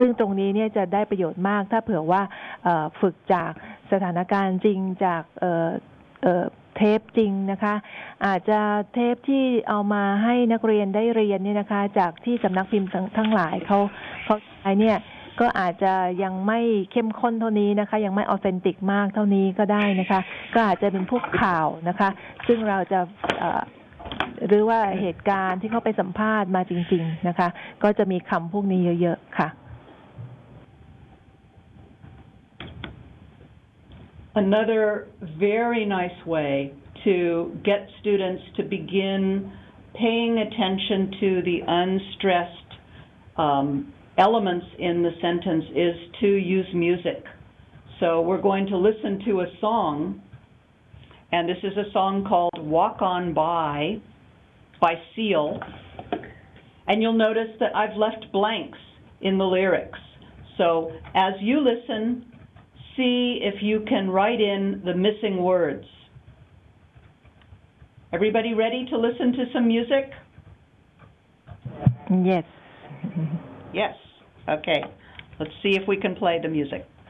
ซึ่งตรงนี้เนี่ยจะได้ประโยชน์มากถ้าเผื่อว่าฝึกจากสถานการณ์จริงจากเทปจริงนะคะอาจจะเทปที่เอามาให้นักเรียนได้เรียนเนี่ยนะคะจากที่สำนักพิมพ์ทั้งหลายเขาใช้เนี่ยก็อาจจะยังไม่เข้มข้นเท่านี้นะคะยังไม่ออเทนติกมากเท่านี้ก็ได้นะคะก็อาจจะเป็นพวกข่าวนะคะซึ่งเราจะหรือว่าเหตุการณ์ที่เขาไปสัมภาษณ์มาจริงๆนะคะก็จะมีคำพวกนี้เยอะๆค่ะ Another very nice way to get students to begin paying attention to the unstressed elements in the sentence is to use music. So we're going to listen to a song, and this is a song called Walk On By Seal. And you'll notice that I've left blanks in the lyrics. So as you listen, see if you can write in the missing words. Everybody ready to listen to some music? Yes. Yes. Okay. Let's see if we can play the music.